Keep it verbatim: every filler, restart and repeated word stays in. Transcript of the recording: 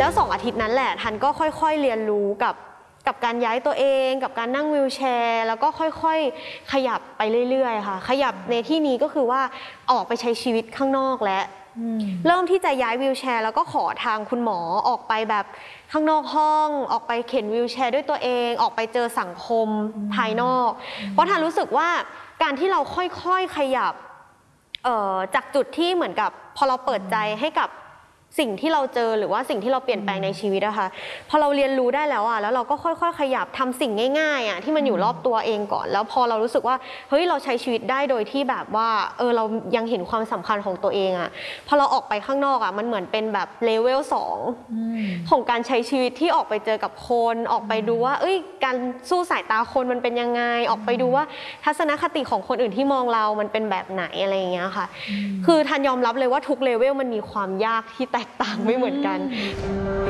แล้วสองอาทิตย์นั้นแหละทันก็ค่อยๆเรียนรู้กับกับการย้ายตัวเองกับการนั่งวีลแชร์แล้วก็ค่อยๆขยับไปเรื่อยๆค่ะขยับในที่นี้ก็คือว่าออกไปใช้ชีวิตข้างนอกและเริ่มที่จะย้ายวีลแชร์แล้วก็ขอทางคุณหมอออกไปแบบข้างนอกห้องออกไปเข็นวีลแชร์ด้วยตัวเองออกไปเจอสังคมภายนอกเพราะทันรู้สึกว่าการที่เราค่อยๆขยับจากจุดที่เหมือนกับพอเราเปิดใจให้กับสิ่งที่เราเจอหรือว่าสิ่งที่เราเปลี่ยนแปลงในชีวิตอะค่ะพอเราเรียนรู้ได้แล้วอะแล้วเราก็ค่อยๆขยับทำสิ่งง่ายๆอะที่มันอยู่รอบตัวเองก่อนแล้วพอเรารู้สึกว่าเฮ้ยเราใช้ชีวิตได้โดยที่แบบว่าเออเรายังเห็นความสำคัญของตัวเองอะพอเราออกไปข้างนอกอะมันเหมือนเป็นแบบเลเวลสองของการใช้ชีวิตที่ออกไปเจอกับคนออกไปดูว่าเอ้ยการสู้สายตาคนมันเป็นยังไงออกไปดูว่าทัศนคติของคนอื่นที่มองเรามันเป็นแบบไหนอะไรอย่างเงี้ยค่ะคือทันยอมรับเลยว่าทุกเลเวลมันมีความยากที่แตกต่างไม่เหมือนกัน